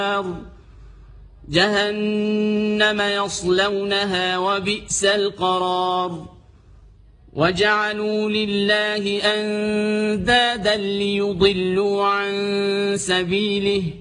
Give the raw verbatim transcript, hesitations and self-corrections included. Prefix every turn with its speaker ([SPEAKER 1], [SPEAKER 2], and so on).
[SPEAKER 1] جهنم يصلونها وبئس القرار وجعلوا لله أندادا ليضلوا عن سبيله